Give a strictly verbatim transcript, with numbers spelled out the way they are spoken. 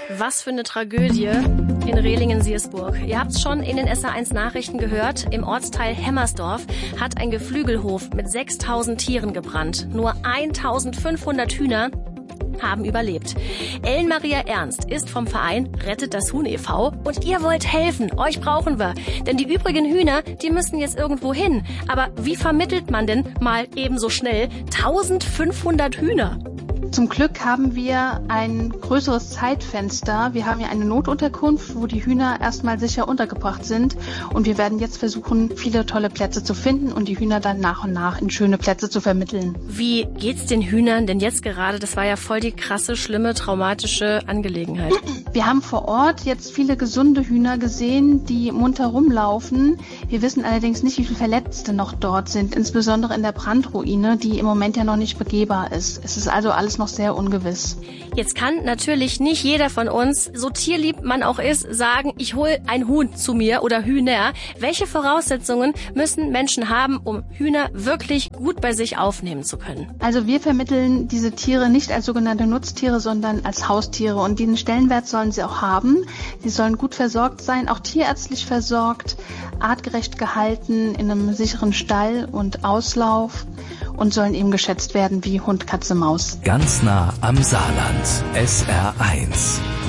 Was für eine Tragödie in Rehlingen-Siersburg. Ihr habt's schon in den S R eins Nachrichten gehört. Im Ortsteil Hemmersdorf hat ein Geflügelhof mit sechstausend Tieren gebrannt. Nur eintausendfünfhundert Hühner haben überlebt. Ellen Maria Ernst ist vom Verein Rettet das Huhn e V und ihr wollt helfen. Euch brauchen wir. Denn die übrigen Hühner, die müssen jetzt irgendwo hin. Aber wie vermittelt man denn mal ebenso schnell eintausendfünfhundert Hühner? Zum Glück haben wir ein größeres Zeitfenster. Wir haben ja eine Notunterkunft, wo die Hühner erstmal sicher untergebracht sind. Und wir werden jetzt versuchen, viele tolle Plätze zu finden und die Hühner dann nach und nach in schöne Plätze zu vermitteln. Wie geht's den Hühnern denn jetzt gerade? Das war ja voll die krasse, schlimme, traumatische Angelegenheit. Wir haben vor Ort jetzt viele gesunde Hühner gesehen, die munter rumlaufen. Wir wissen allerdings nicht, wie viele Verletzte noch dort sind, insbesondere in der Brandruine, die im Moment ja noch nicht begehbar ist. Es ist also alles noch sehr ungewiss. Jetzt kann natürlich nicht jeder von uns, so tierlieb man auch ist, sagen, ich hole ein Huhn zu mir oder Hühner. Welche Voraussetzungen müssen Menschen haben, um Hühner wirklich gut bei sich aufnehmen zu können? Also wir vermitteln diese Tiere nicht als sogenannte Nutztiere, sondern als Haustiere. Und diesen Stellenwert sollen sie auch haben. Sie sollen gut versorgt sein, auch tierärztlich versorgt, artgerecht gehalten, in einem sicheren Stall und Auslauf und sollen eben geschätzt werden wie Hund, Katze, Maus. Ganz nah am Saarland. S R eins.